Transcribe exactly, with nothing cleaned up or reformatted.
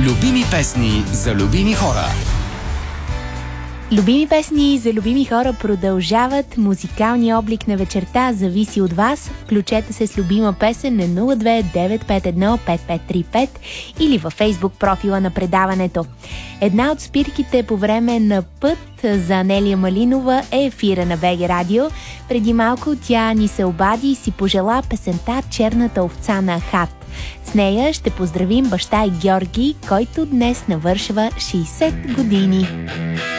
Любими песни за любими хора. Любими песни за любими хора продължават. Музикалният облик на вечерта зависи от вас. Включете се с любима песен на нула две девет пет едно пет пет три пет или във Фейсбук профила на предаването. Една от спирките по време на път за Анелия Малинова е ефира на БГ Радио. Преди малко тя ни се обади и си пожела песента "Черната овца на Ахат". С нея ще поздравим баща и Георги, който днес навършва шейсет години.